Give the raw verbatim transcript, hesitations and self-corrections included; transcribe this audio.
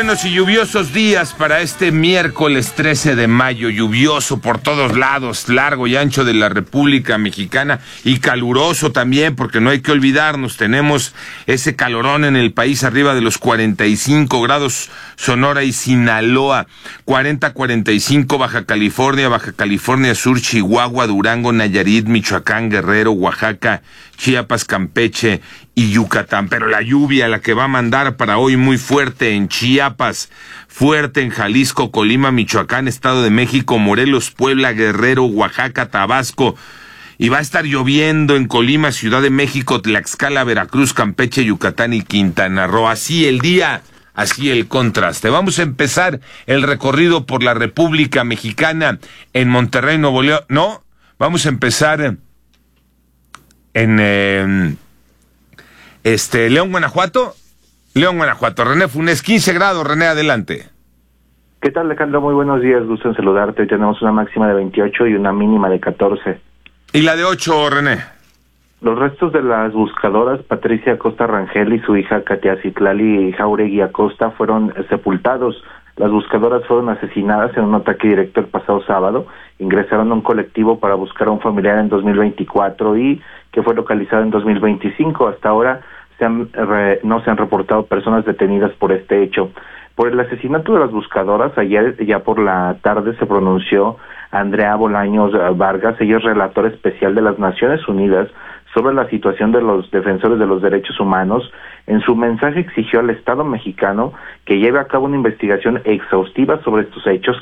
buenos y lluviosos días para este miércoles trece de mayo, lluvioso por todos lados, largo y ancho de la República Mexicana y caluroso también, porque no hay que olvidarnos, tenemos ese calorón en el país arriba de los cuarenta y cinco grados, Sonora y Sinaloa, cuarenta, cuarenta y cinco Baja California, Baja California Sur, Chihuahua, Durango, Nayarit, Michoacán, Guerrero, Oaxaca, Chiapas, Campeche y Yucatán. Pero la lluvia, la que va a mandar para hoy muy fuerte en Chiapas, fuerte en Jalisco, Colima, Michoacán, Estado de México, Morelos, Puebla, Guerrero, Oaxaca, Tabasco. Y va a estar lloviendo en Colima, Ciudad de México, Tlaxcala, Veracruz, Campeche, Yucatán y Quintana Roo. Así el día, así el contraste. Vamos a empezar el recorrido por la República Mexicana en Monterrey, Nuevo León. No, vamos a empezar en eh, este León, Guanajuato. León, Guanajuato. René Funes, quince grados. René, adelante. ¿Qué tal, Alejandro? Muy buenos días, gusto en saludarte. Hoy tenemos una máxima de veintiocho y una mínima de catorce. ¿Y la de ocho, René? Los restos de las buscadoras Patricia Acosta Rangel y su hija Katia Citlali Jauregui Acosta fueron sepultados. Las buscadoras fueron asesinadas en un ataque directo el pasado sábado. Ingresaron a un colectivo para buscar a un familiar en dos mil veinticuatro y que fue localizado en dos mil veinticinco. Hasta ahora se han, re, no se han reportado personas detenidas por este hecho. Por el asesinato de las buscadoras, ayer ya por la tarde se pronunció Andrea Bolaños Vargas. Ella es relatora especial de las Naciones Unidas sobre la situación de los defensores de los derechos humanos. En su mensaje exigió al Estado mexicano que lleve a cabo una investigación exhaustiva sobre estos hechos,